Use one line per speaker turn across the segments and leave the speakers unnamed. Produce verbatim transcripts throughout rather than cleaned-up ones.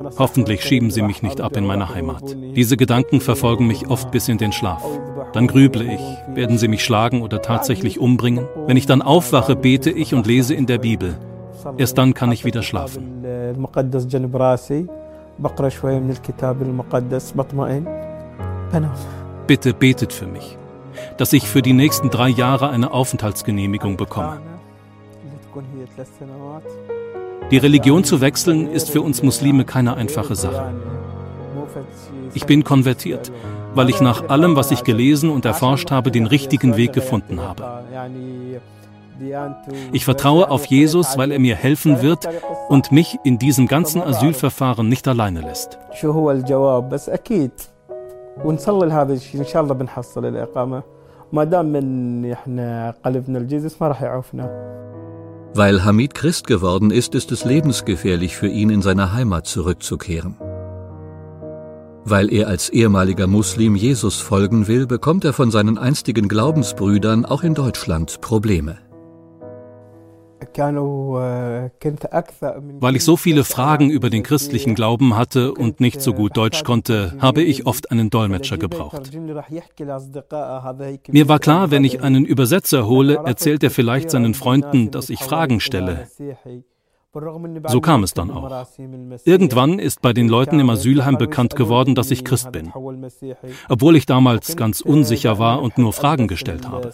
Hoffentlich schieben sie mich nicht ab in meine Heimat. Diese Gedanken verfolgen mich oft bis in den Schlaf. Dann grüble ich, werden sie mich schlagen oder tatsächlich umbringen? Wenn ich dann aufwache, bete ich und lese in der Bibel. Erst dann kann ich wieder schlafen. Bitte betet für mich, dass ich für die nächsten drei Jahre eine Aufenthaltsgenehmigung bekomme. Die Religion zu wechseln ist für uns Muslime keine einfache Sache. Ich bin konvertiert, weil ich nach allem, was ich gelesen und erforscht habe, den richtigen Weg gefunden habe. Ich vertraue auf Jesus, weil er mir helfen wird und mich in diesem ganzen Asylverfahren nicht alleine lässt.
Weil Hamid Christ geworden ist, ist es lebensgefährlich für ihn, in seine Heimat zurückzukehren. Weil er als ehemaliger Muslim Jesus folgen will, bekommt er von seinen einstigen Glaubensbrüdern auch in Deutschland Probleme.
Weil ich so viele Fragen über den christlichen Glauben hatte und nicht so gut Deutsch konnte, habe ich oft einen Dolmetscher gebraucht. Mir war klar, wenn ich einen Übersetzer hole, erzählt er vielleicht seinen Freunden, dass ich Fragen stelle. So kam es dann auch. Irgendwann ist bei den Leuten im Asylheim bekannt geworden, dass ich Christ bin, obwohl ich damals ganz unsicher war und nur Fragen gestellt habe.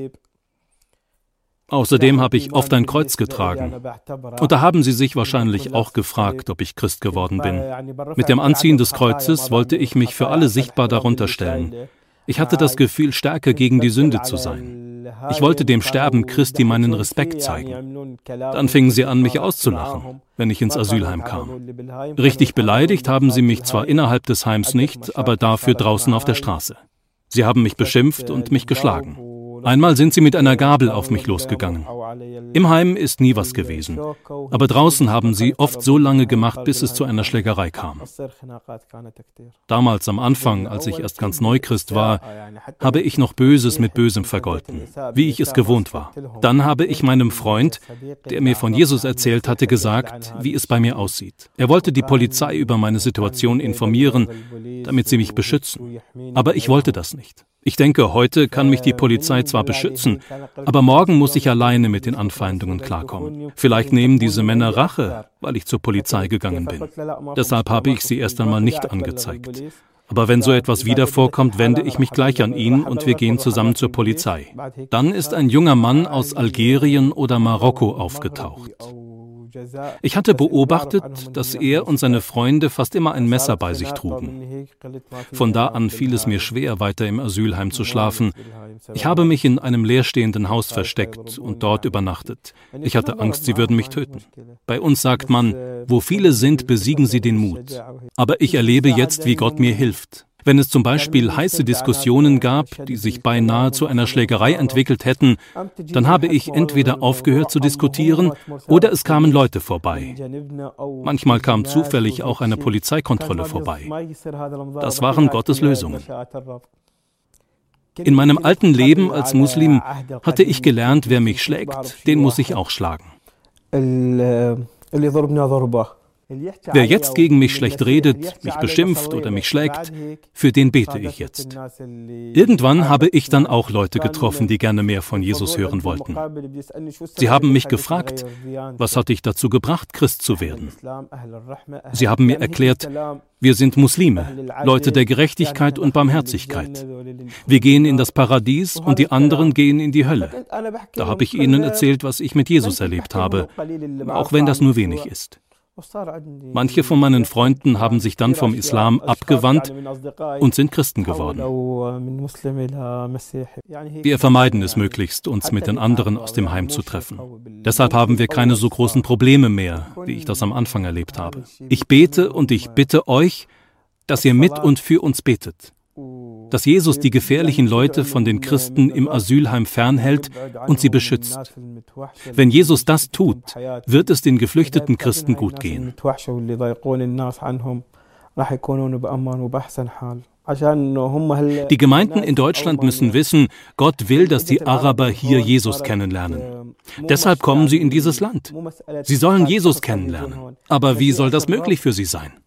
Außerdem habe ich oft ein Kreuz getragen. Und da haben sie sich wahrscheinlich auch gefragt, ob ich Christ geworden bin. Mit dem Anziehen des Kreuzes wollte ich mich für alle sichtbar darunter stellen. Ich hatte das Gefühl, stärker gegen die Sünde zu sein. Ich wollte dem Sterben Christi meinen Respekt zeigen. Dann fingen sie an, mich auszulachen, wenn ich ins Asylheim kam. Richtig beleidigt haben sie mich zwar innerhalb des Heims nicht, aber dafür draußen auf der Straße. Sie haben mich beschimpft und mich geschlagen. Einmal sind sie mit einer Gabel auf mich losgegangen. Im Heim ist nie was gewesen, aber draußen haben sie oft so lange gemacht, bis es zu einer Schlägerei kam. Damals am Anfang, als ich erst ganz Neuchrist war, habe ich noch Böses mit Bösem vergolten, wie ich es gewohnt war. Dann habe ich meinem Freund, der mir von Jesus erzählt hatte, gesagt, wie es bei mir aussieht. Er wollte die Polizei über meine Situation informieren, damit sie mich beschützen. Aber ich wollte das nicht. Ich denke, heute kann mich die Polizei zwar beschützen, aber morgen muss ich alleine mit den Anfeindungen klarkommen. Vielleicht nehmen diese Männer Rache, weil ich zur Polizei gegangen bin. Deshalb habe ich sie erst einmal nicht angezeigt. Aber wenn so etwas wieder vorkommt, wende ich mich gleich an ihn und wir gehen zusammen zur Polizei. Dann ist ein junger Mann aus Algerien oder Marokko aufgetaucht. Ich hatte beobachtet, dass er und seine Freunde fast immer ein Messer bei sich trugen. Von da an fiel es mir schwer, weiter im Asylheim zu schlafen. Ich habe mich in einem leerstehenden Haus versteckt und dort übernachtet. Ich hatte Angst, sie würden mich töten. Bei uns sagt man, wo viele sind, besiegen sie den Mut. Aber ich erlebe jetzt, wie Gott mir hilft. Wenn es zum Beispiel heiße Diskussionen gab, die sich beinahe zu einer Schlägerei entwickelt hätten, dann habe ich entweder aufgehört zu diskutieren oder es kamen Leute vorbei. Manchmal kam zufällig auch eine Polizeikontrolle vorbei. Das waren Gottes Lösungen. In meinem alten Leben als Muslim hatte ich gelernt, wer mich schlägt, den muss ich auch schlagen. Wer jetzt gegen mich schlecht redet, mich beschimpft oder mich schlägt, für den bete ich jetzt. Irgendwann habe ich dann auch Leute getroffen, die gerne mehr von Jesus hören wollten. Sie haben mich gefragt, was hat dich dazu gebracht, Christ zu werden? Sie haben mir erklärt, wir sind Muslime, Leute der Gerechtigkeit und Barmherzigkeit. Wir gehen in das Paradies und die anderen gehen in die Hölle. Da habe ich ihnen erzählt, was ich mit Jesus erlebt habe, auch wenn das nur wenig ist. Manche von meinen Freunden haben sich dann vom Islam abgewandt und sind Christen geworden. Wir vermeiden es möglichst, uns mit den anderen aus dem Heim zu treffen. Deshalb haben wir keine so großen Probleme mehr, wie ich das am Anfang erlebt habe. Ich bete und ich bitte euch, dass ihr mit und für uns betet. Dass Jesus die gefährlichen Leute von den Christen im Asylheim fernhält und sie beschützt. Wenn Jesus das tut, wird es den geflüchteten Christen gut gehen. Die Gemeinden in Deutschland müssen wissen, Gott will, dass die Araber hier Jesus kennenlernen. Deshalb kommen sie in dieses Land. Sie sollen Jesus kennenlernen. Aber wie soll das möglich für sie sein?